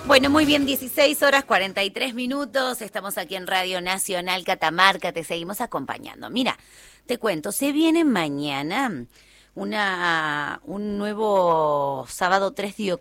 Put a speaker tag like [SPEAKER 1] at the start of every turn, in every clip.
[SPEAKER 1] Bueno, muy bien, 16 horas 43 minutos, estamos aquí en Radio Nacional Catamarca, te seguimos acompañando. Mira, te cuento, se viene mañana un nuevo sábado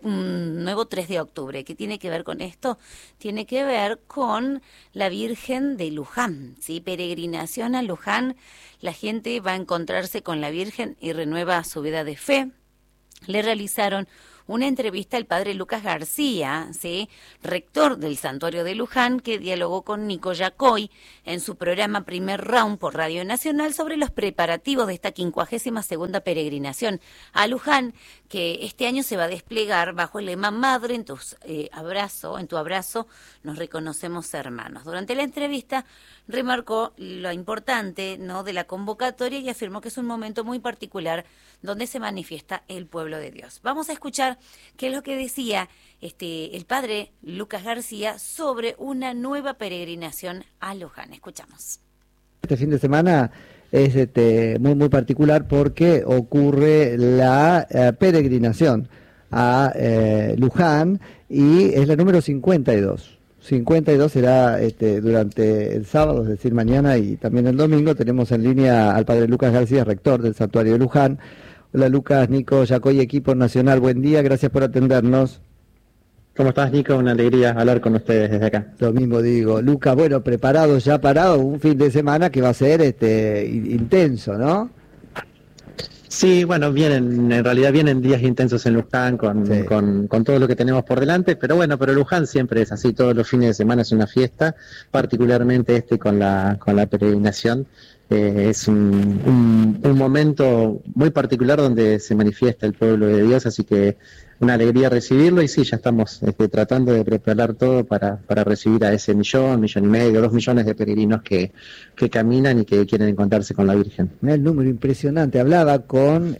[SPEAKER 1] 3 de octubre. ¿Qué tiene que ver con esto? Tiene que ver con la Virgen de Luján, ¿sí? Peregrinación a Luján, la gente va a encontrarse con la Virgen y renueva su vida de fe. Le realizaron una entrevista al padre Lucas García, ¿sí?, rector del Santuario de Luján, que dialogó con Nico Yacoy en su programa Primer Round por Radio Nacional sobre los preparativos de esta 52ª peregrinación a Luján, que este año se va a desplegar bajo el lema Madre, en tu abrazo nos reconocemos hermanos. Durante la entrevista remarcó lo importante, ¿no?, de la convocatoria y afirmó que es un momento muy particular donde se manifiesta el pueblo de Dios. Vamos a escuchar qué es lo que decía el padre Lucas García sobre una nueva peregrinación a Luján. Escuchamos.
[SPEAKER 2] Este fin de semana es muy particular porque ocurre la peregrinación a Luján y es la número 52. 52 será durante el sábado, es decir, mañana y también el domingo. Tenemos en línea al padre Lucas García, rector del Santuario de Luján. Hola Lucas, Nico Yacoy, equipo nacional, buen día, gracias por atendernos.
[SPEAKER 3] ¿Cómo estás, Nico? Una alegría hablar con ustedes desde acá.
[SPEAKER 2] Lo mismo digo. Lucas, bueno, preparado ya para un fin de semana que va a ser intenso, ¿no?
[SPEAKER 3] Sí, bueno, en realidad vienen días intensos en Luján con todo lo que tenemos por delante, pero Luján siempre es así, todos los fines de semana es una fiesta, particularmente con la peregrinación. Es un momento muy particular donde se manifiesta el pueblo de Dios, así que una alegría recibirlo y sí, ya estamos tratando de preparar todo para recibir a ese millón y medio, 2 millones de peregrinos que caminan y que quieren encontrarse con la Virgen.
[SPEAKER 2] El número impresionante, hablaba con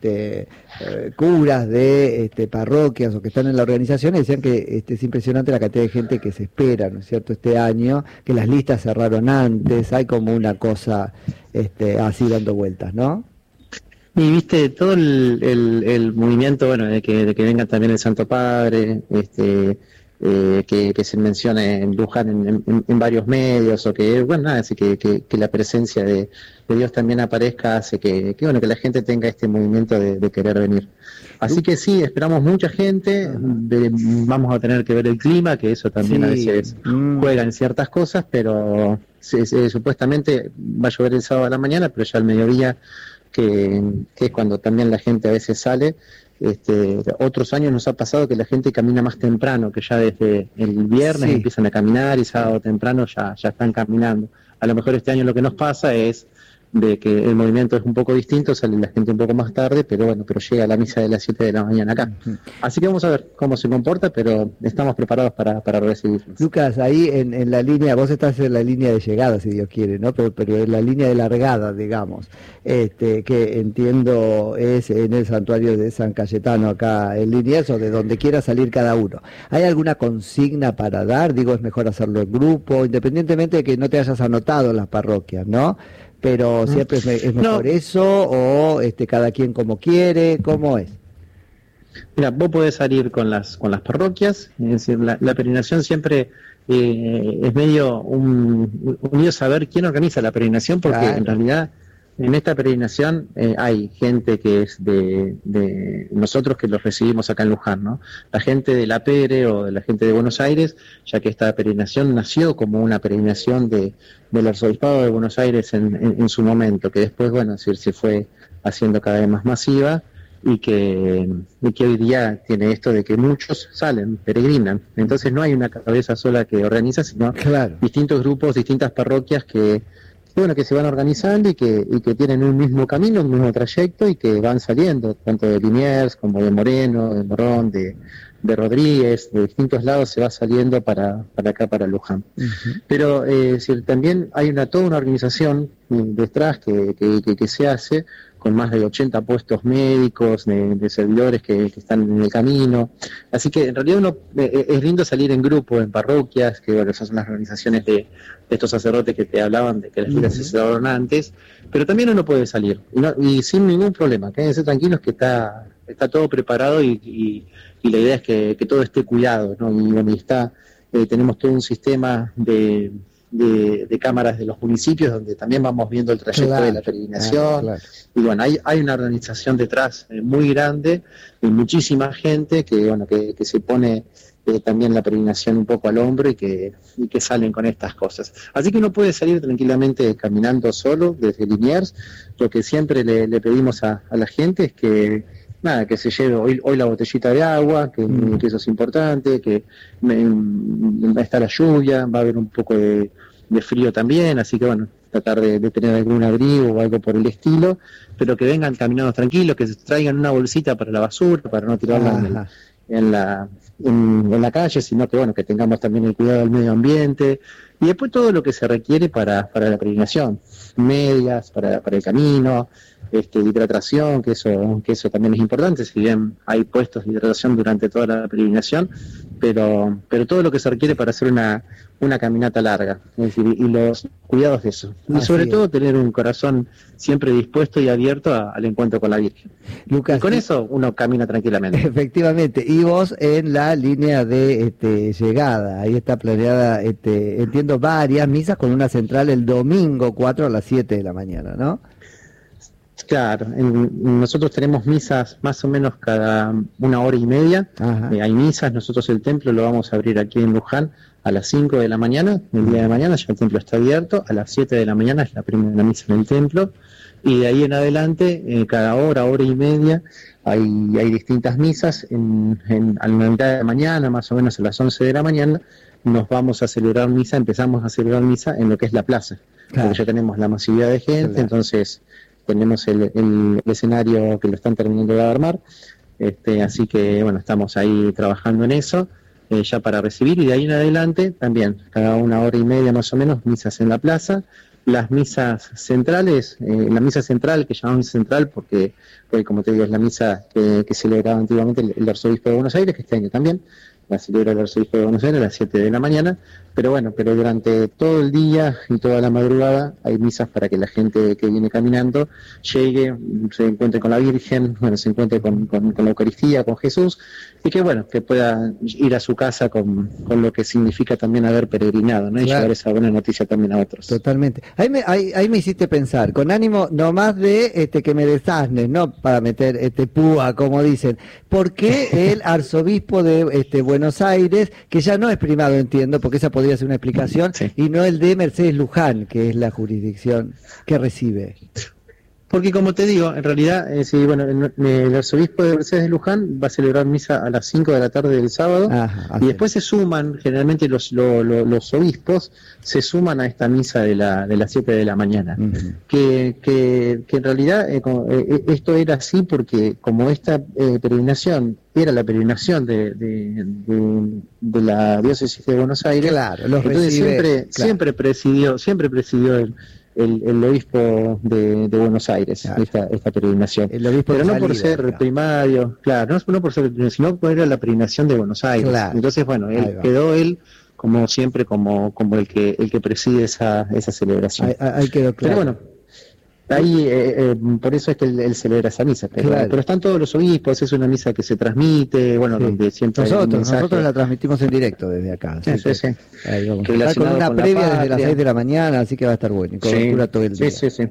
[SPEAKER 2] curas de parroquias o que están en la organización y decían que es impresionante la cantidad de gente que se espera, ¿no es cierto?, este año, que las listas cerraron antes, hay como una cosa así dando vueltas, ¿no?
[SPEAKER 3] Y viste todo el movimiento, de que venga también el Santo Padre, que se mencione en Luján en varios medios, o que así que la presencia de Dios también aparezca, hace que la gente tenga este movimiento de querer venir. Así que sí, esperamos mucha gente, vamos a tener que ver el clima, que eso también a veces juega en ciertas cosas, pero supuestamente va a llover el sábado a la mañana, pero ya al mediodía, que es cuando también la gente a veces sale. Otros años nos ha pasado que la gente camina más temprano, que ya desde el viernes empiezan a caminar y sábado temprano ya están caminando. A lo mejor este año lo que nos pasa es de que el movimiento es un poco distinto, sale la gente un poco más tarde, pero llega a la misa de las 7 de la mañana acá. Así que vamos a ver cómo se comporta, pero estamos preparados para recibirlos.
[SPEAKER 2] Lucas, ahí en la línea, vos estás en la línea de llegada, si Dios quiere, ¿no? Pero en la línea de largada, digamos, que entiendo es en el santuario de San Cayetano, acá en Liniers, o de donde quiera salir cada uno. ¿Hay alguna consigna para dar? Digo, es mejor hacerlo en grupo, independientemente de que no te hayas anotado en las parroquias, ¿no? Pero siempre es mejor eso, o cada quien como quiere, ¿cómo es?
[SPEAKER 3] Mira, vos podés salir con las parroquias, es decir, la peregrinación siempre es medio un lío saber quién organiza la peregrinación, porque en realidad en esta peregrinación hay gente que es de nosotros que los recibimos acá en Luján, ¿no? La gente de la Pere o de la gente de Buenos Aires, ya que esta peregrinación nació como una peregrinación del Arzobispado de Buenos Aires en su momento, que después, se fue haciendo cada vez más masiva y que hoy día tiene esto de que muchos salen, peregrinan. Entonces no hay una cabeza sola que organiza, sino distintos grupos, distintas parroquias que se van organizando y que tienen un mismo camino, un mismo trayecto y que van saliendo, tanto de Liniers como de Moreno, de Morón, de Rodríguez, de distintos lados se va saliendo para acá, para Luján. Pero también hay toda una organización detrás que se hace, con más de 80 puestos médicos, de servidores que están en el camino. Así que en realidad es lindo salir en grupo, en parroquias, que esas son las organizaciones de estos sacerdotes que te hablaban de que las filas se cerraron antes, pero también uno puede salir, y sin ningún problema. Quédense tranquilos que está está todo preparado y la idea es que todo esté cuidado, ¿no? Y bueno, tenemos todo un sistema de cámaras de los municipios donde también vamos viendo el trayecto de la peregrinación. Y bueno, hay una organización detrás muy grande y muchísima gente que se pone también la peregrinación un poco al hombro y que salen con estas cosas. Así que uno puede salir tranquilamente caminando solo desde Liniers. Lo que siempre le pedimos a la gente es que se lleve hoy la botellita de agua, que eso es importante, que está la lluvia, va a haber un poco de frío también, así que bueno, tratar de tener algún abrigo o algo por el estilo, pero que vengan caminados tranquilos, que se traigan una bolsita para la basura, para no tirarla en la calle, sino que bueno, que tengamos también el cuidado del medio ambiente, y después todo lo que se requiere para la peregrinación, medias para el camino, hidratación, que eso también es importante, si bien hay puestos de hidratación durante toda la peregrinación, pero todo lo que se requiere para hacer una caminata larga, es decir, y los cuidados de eso, y sobre todo tener un corazón siempre dispuesto y abierto al encuentro con la Virgen.
[SPEAKER 2] Lucas,
[SPEAKER 3] y con eso uno camina tranquilamente.
[SPEAKER 2] Efectivamente, y vos en la línea de llegada, ahí está planeada, entiendo, varias misas con una central el domingo 4 a las 7 de la mañana, ¿no?
[SPEAKER 3] Claro, nosotros tenemos misas más o menos cada 1 hora y media. Hay misas, nosotros el templo lo vamos a abrir aquí en Luján a las 5 de la mañana, el día de mañana ya el templo está abierto, a las 7 de la mañana es la primera misa en el templo, y de ahí en adelante, cada hora y media, hay distintas misas, a la mitad de la mañana, más o menos a las 11 de la mañana, empezamos a celebrar misa en lo que es la plaza, porque ya tenemos la masividad de gente, entonces tenemos el escenario que lo están terminando de armar, así que bueno, estamos ahí trabajando en eso, ya para recibir, y de ahí en adelante también, cada 1 hora y media más o menos, misas en la plaza. Las misas centrales, la misa central, que llamamos misa central porque como te digo, es la misa que celebraba antiguamente el arzobispo de Buenos Aires, que este año también la celebra el arzobispo de Buenos Aires a las 7 de la mañana, pero durante todo el día y toda la madrugada hay misas para que la gente que viene caminando llegue, se encuentre con la Virgen, se encuentre con la Eucaristía, con Jesús, y que pueda ir a su casa con lo que significa también haber peregrinado, ¿no? Y llevar esa buena noticia también a otros.
[SPEAKER 2] Totalmente. Ahí me hiciste pensar, con ánimo no más de que me desasnes, no para meter púa, como dicen. ¿Por qué el arzobispo de Buenos Aires, que ya no es primado, entiendo, porque esa podría ser una explicación, y no el de Mercedes Luján, que es la jurisdicción que recibe?
[SPEAKER 3] Porque como te digo, en realidad, el arzobispo de Mercedes de Luján va a celebrar misa a las 5 de la tarde del sábado, y después se suman, generalmente los obispos se suman a esta misa de las 7 de la mañana, que en realidad esto era así porque como esta peregrinación era la peregrinación de la diócesis de Buenos Aires, entonces siempre presidió el obispo de Buenos Aires, esta peregrinación, pero no por ser primario, no por ser primario, sino por la peregrinación de Buenos Aires. Entonces quedó él como siempre como el que preside esa celebración.
[SPEAKER 2] Ahí quedó claro.
[SPEAKER 3] Pero bueno, ahí por eso es que él celebra esa misa, pero están todos los obispos, es una misa que se transmite, donde siempre
[SPEAKER 2] nosotros la transmitimos en directo desde acá, ahí vamos a estar con una previa desde las 6 de la mañana, así que va a estar bueno, y cobertura todo el día.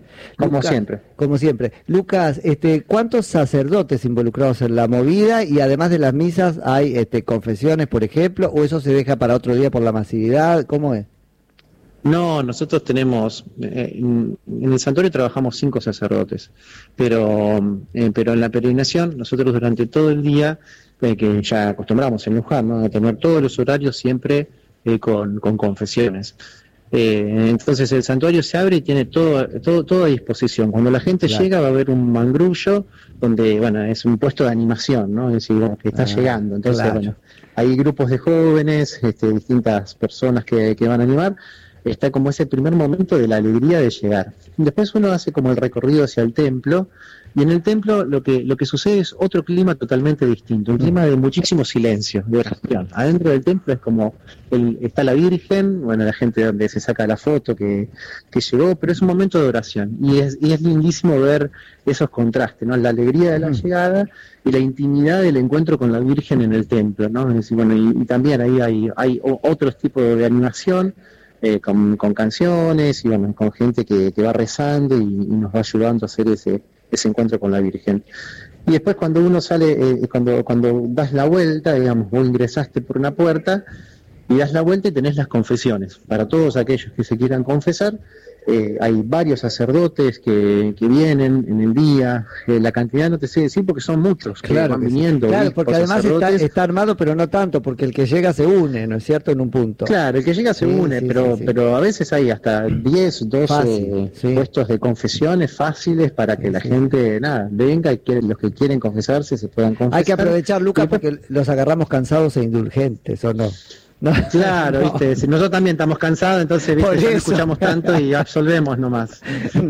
[SPEAKER 2] Como siempre. Lucas, ¿cuántos sacerdotes involucrados en la movida? Y además de las misas, ¿hay confesiones, por ejemplo, o eso se deja para otro día por la masividad? ¿Cómo es?
[SPEAKER 3] No, nosotros tenemos, en el santuario trabajamos 5 sacerdotes, pero en la peregrinación nosotros durante todo el día, que ya acostumbramos en Luján, ¿no?, a tener todos los horarios siempre con confesiones. Entonces el santuario se abre y tiene todo a disposición. Cuando la gente llega va a haber un mangrullo donde, es un puesto de animación, ¿no? Es decir, que está llegando. Entonces, hay grupos de jóvenes, distintas personas que van a animar. está como ese primer momento de la alegría de llegar. Después uno hace como el recorrido hacia el templo, y en el templo lo que sucede es otro clima totalmente distinto, un clima de muchísimo silencio, de oración. Adentro del templo es como, está la Virgen, bueno, la gente donde se saca la foto que llegó, pero es un momento de oración, y es lindísimo ver esos contrastes, ¿no? La alegría de la llegada y la intimidad del encuentro con la Virgen en el templo, ¿no? Es decir, bueno, y también ahí hay otros tipos de animación, con canciones y bueno, con gente que va rezando y nos va ayudando a hacer ese encuentro con la Virgen. Y después cuando uno sale, cuando das la vuelta, digamos, vos ingresaste por una puerta y das la vuelta y tenés las confesiones. Para todos aquellos que se quieran confesar, hay varios sacerdotes que vienen en el día, la cantidad no te sé decir porque son muchos que van viniendo.
[SPEAKER 2] Claro, porque además está armado, pero no tanto, porque el que llega se une, ¿no es cierto?, en un punto.
[SPEAKER 3] Claro, el que llega se une, pero a veces hay hasta 10, 12 puestos de confesiones fáciles para que la gente, venga y los que quieren confesarse se puedan confesar.
[SPEAKER 2] Hay que aprovechar, Lucas, porque los agarramos cansados e indulgentes, ¿o no?
[SPEAKER 3] No, claro, ¿viste? Si nosotros también estamos cansados, entonces ¿viste? Ya no escuchamos tanto y absolvemos nomás.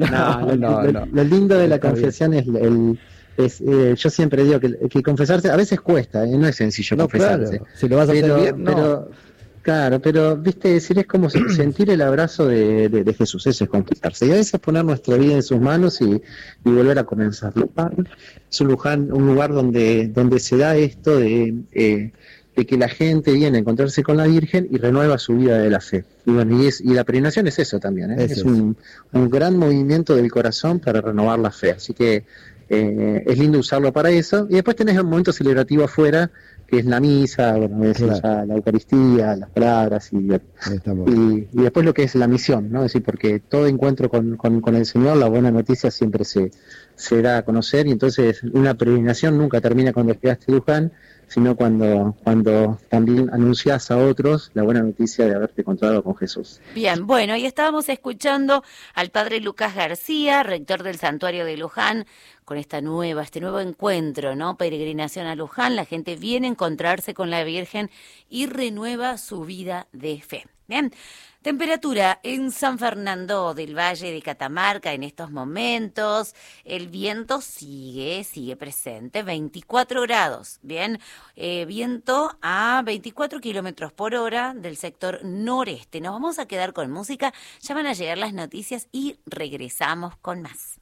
[SPEAKER 3] Lo lindo de la confesión es yo siempre digo que confesarse a veces cuesta, no es sencillo confesarse.
[SPEAKER 2] Claro. Si lo vas a hacer bien,
[SPEAKER 3] pero viste, decir es como sentir el abrazo de Jesús, eso es confesarse. Y a veces poner nuestra vida en sus manos y volver a comenzar. Es un lugar donde se da esto de que la gente viene a encontrarse con la Virgen y renueva su vida de la fe. Y bueno, y la peregrinación es eso también, ¿eh? Es un gran movimiento del corazón para renovar la fe. Así que es lindo usarlo para eso. Y después tenés un momento celebrativo afuera, que es la misa, bueno, ya la Eucaristía, las palabras y después lo que es la misión, ¿no? Es decir, porque todo encuentro con el Señor, la buena noticia siempre se da a conocer, y entonces una peregrinación nunca termina cuando llegaste a Luján, sino cuando también anunciás a otros la buena noticia de haberte encontrado con Jesús.
[SPEAKER 1] Bien, bueno, y estábamos escuchando al padre Lucas García, rector del Santuario de Luján, con este nuevo encuentro, ¿no? Peregrinación a Luján, la gente viene a encontrarse con la Virgen y renueva su vida de fe. Bien, temperatura en San Fernando del Valle de Catamarca en estos momentos, el viento sigue presente, 24 grados, bien, viento a 24 kilómetros por hora del sector noreste. Nos vamos a quedar con música, ya van a llegar las noticias y regresamos con más.